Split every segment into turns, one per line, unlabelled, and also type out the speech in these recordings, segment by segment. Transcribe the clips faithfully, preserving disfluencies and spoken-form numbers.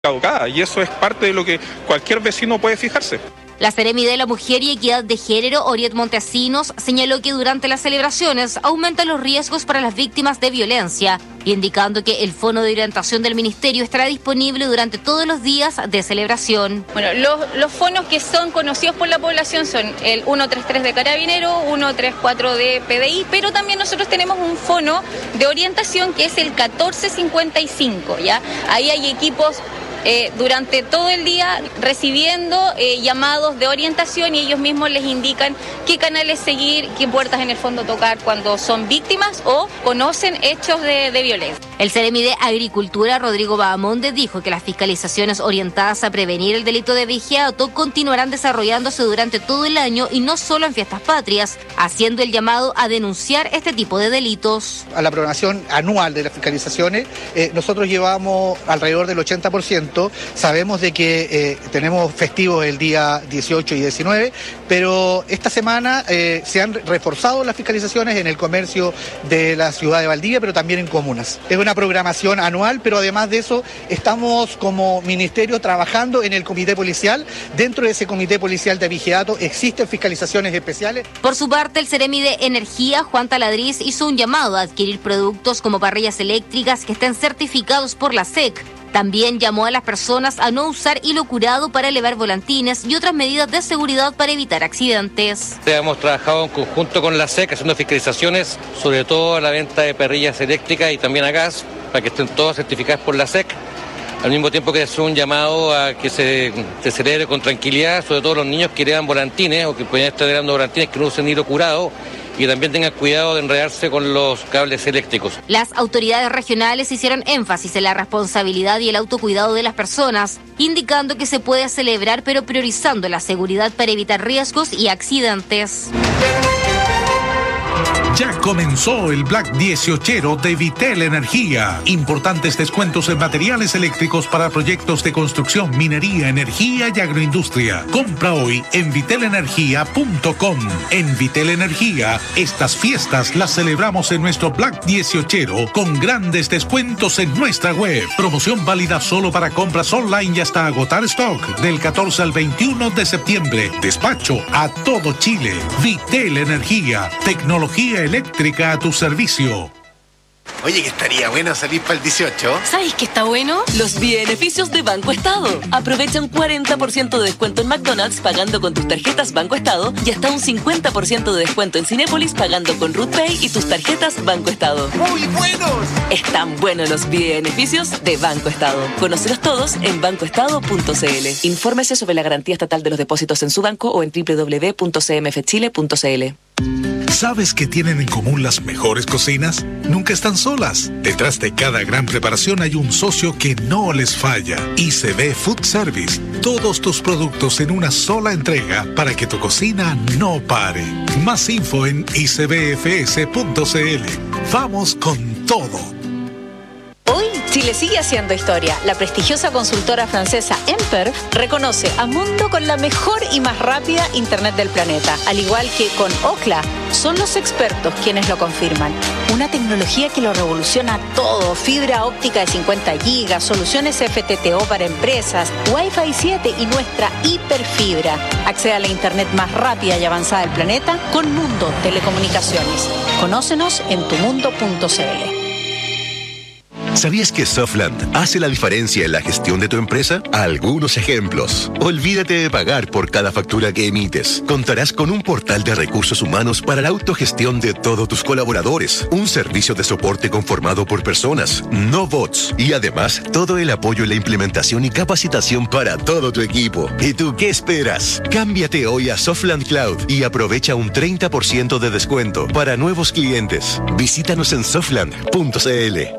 caducada, y eso es parte de lo que cualquier vecino puede fijarse.
La Seremi de la Mujer y Equidad de Género, Oriet Montesinos, señaló que durante las celebraciones aumentan los riesgos para las víctimas de violencia, indicando que el fono de orientación del Ministerio estará disponible durante todos los días de celebración.
Bueno, los, los fonos que son conocidos por la población son el ciento treinta y tres de Carabinero, ciento treinta y cuatro de P D I, pero también nosotros tenemos un fono de orientación que es el catorce cincuenta y cinco, ¿ya? Ahí hay equipos Eh, durante todo el día recibiendo eh, llamados de orientación y ellos mismos les indican qué canales seguir, qué puertas en el fondo tocar cuando son víctimas o conocen hechos de, de violencia.
El Seremi de Agricultura, Rodrigo Bahamonde, dijo que las fiscalizaciones orientadas a prevenir el delito de vigiato continuarán desarrollándose durante todo el año y no solo en fiestas patrias, haciendo el llamado a denunciar este tipo de delitos.
A la programación anual de las fiscalizaciones, eh, nosotros llevamos alrededor del ochenta por ciento. Sabemos de que eh, tenemos festivos el día dieciocho y diecinueve, pero esta semana eh, se han reforzado las fiscalizaciones en el comercio de la ciudad de Valdivia, pero también en comunas. Es una programación anual, pero además de eso estamos como ministerio trabajando en el comité policial. Dentro de ese comité policial de vigiato existen fiscalizaciones especiales.
Por su parte, el Seremi de Energía, Juan Taladriz, hizo un llamado a adquirir productos como parrillas eléctricas que estén certificados por la S E C. También llamó a las personas a no usar hilo curado para elevar volantines y otras medidas de seguridad para evitar accidentes.
Hemos trabajado en conjunto con la S E C haciendo fiscalizaciones, sobre todo a la venta de parrillas eléctricas y también a gas, para que estén todas certificadas por la S E C. Al mismo tiempo que hace un llamado a que se, se celebre con tranquilidad, sobre todo los niños que heredan volantines o que pueden estar heredando volantines que no usen hilo curado, y también tengan cuidado de enredarse con los cables eléctricos.
Las autoridades regionales hicieron énfasis en la responsabilidad y el autocuidado de las personas, indicando que se puede celebrar pero priorizando la seguridad para evitar riesgos y accidentes.
Ya comenzó el Black dieciochero de Vitel Energía. Importantes descuentos en materiales eléctricos para proyectos de construcción, minería, energía y agroindustria. Compra hoy en vitel energía punto com. En Vitel Energía, estas fiestas las celebramos en nuestro Black dieciochero con grandes descuentos en nuestra web. Promoción válida solo para compras online y hasta agotar stock del catorce al veintiuno de septiembre. Despacho a todo Chile. Vitel Energía, tecnología eléctrica a tu servicio.
Oye, que estaría bueno salir para el dieciocho.
¿Sabes qué está bueno? Los beneficios de Banco Estado. Aprovecha un cuarenta por ciento de descuento en McDonald's pagando con tus tarjetas Banco Estado y hasta un cincuenta por ciento de descuento en Cinépolis pagando con Ruth Pay y tus tarjetas Banco Estado.
¡Muy buenos!
Están buenos los beneficios de Banco Estado. Conócelos todos en banco estado punto c l. Infórmese sobre la garantía estatal de los depósitos en su banco o en doble u doble u doble u punto c m f chile punto c l.
¿Sabes qué tienen en común las mejores cocinas? Nunca están solas. Detrás de cada gran preparación hay un socio que no les falla. I C B Food Service. Todos tus productos en una sola entrega para que tu cocina no pare. Más info en i c b f s punto c l. Vamos con todo.
Hoy, Chile sigue haciendo historia. La prestigiosa consultora francesa Emper reconoce a Mundo con la mejor y más rápida Internet del planeta. Al igual que con Ookla, son los expertos quienes lo confirman. Una tecnología que lo revoluciona todo. Fibra óptica de cincuenta gigas, soluciones F T T O para empresas, Wi-Fi siete y nuestra hiperfibra. Accede a la Internet más rápida y avanzada del planeta con Mundo Telecomunicaciones. Conócenos en tu mundo punto c l.
¿Sabías que Softland hace la diferencia en la gestión de tu empresa? Algunos ejemplos. Olvídate de pagar por cada factura que emites. Contarás con un portal de recursos humanos para la autogestión de todos tus colaboradores. Un servicio de soporte conformado por personas, no bots. Y además, todo el apoyo en la implementación y capacitación para todo tu equipo. ¿Y tú qué esperas? Cámbiate hoy a Softland Cloud y aprovecha un treinta por ciento de descuento para nuevos clientes. Visítanos en softland punto c l.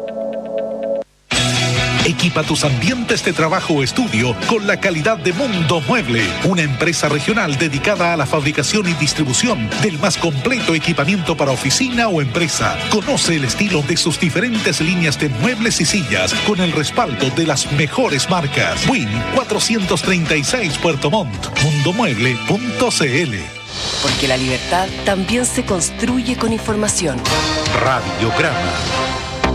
Equipa tus ambientes de trabajo o estudio con la calidad de Mundo Mueble, una empresa regional dedicada a la fabricación y distribución del más completo equipamiento para oficina o empresa. Conoce el estilo de sus diferentes líneas de muebles y sillas con el respaldo de las mejores marcas. Win cuatrocientos treinta y seis Puerto Montt, mundo mueble punto c l.
Porque la libertad también se construye con información.
Radiograma.